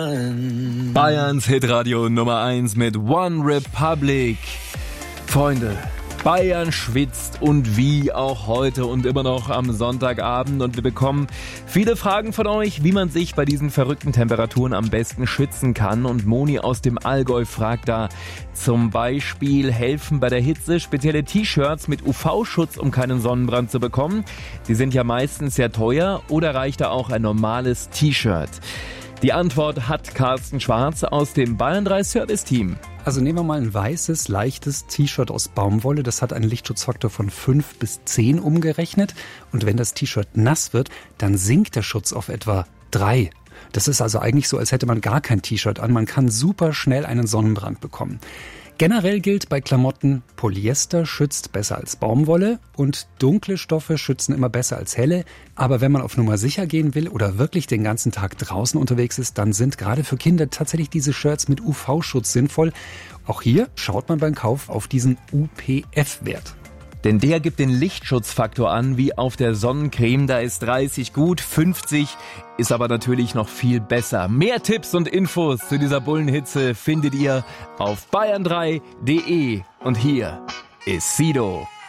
Bayerns Hitradio Nummer 1 mit One Republic. Freunde, Bayern schwitzt und wie auch heute und immer noch am Sonntagabend. Und wir bekommen viele Fragen von euch, wie man sich bei diesen verrückten Temperaturen am besten schützen kann. Und Moni aus dem Allgäu fragt da zum Beispiel, helfen bei der Hitze spezielle T-Shirts mit UV-Schutz, um keinen Sonnenbrand zu bekommen? Die sind ja meistens sehr teuer, oder reicht da auch ein normales T-Shirt? Die Antwort hat Carsten Schwarz aus dem Bayern 3 Service Team. Also nehmen wir mal ein weißes, leichtes T-Shirt aus Baumwolle. Das hat einen Lichtschutzfaktor von 5 bis 10 umgerechnet. Und wenn das T-Shirt nass wird, dann sinkt der Schutz auf etwa 3. Das ist also eigentlich so, als hätte man gar kein T-Shirt an. Man kann super schnell einen Sonnenbrand bekommen. Generell gilt bei Klamotten, Polyester schützt besser als Baumwolle und dunkle Stoffe schützen immer besser als helle. Aber wenn man auf Nummer sicher gehen will oder wirklich den ganzen Tag draußen unterwegs ist, dann sind gerade für Kinder tatsächlich diese Shirts mit UV-Schutz sinnvoll. Auch hier schaut man beim Kauf auf diesen UPF-Wert. Denn der gibt den Lichtschutzfaktor an, wie auf der Sonnencreme. Da ist 30 gut, 50 ist aber natürlich noch viel besser. Mehr Tipps und Infos zu dieser Bullenhitze findet ihr auf bayern3.de. Und hier ist Sido.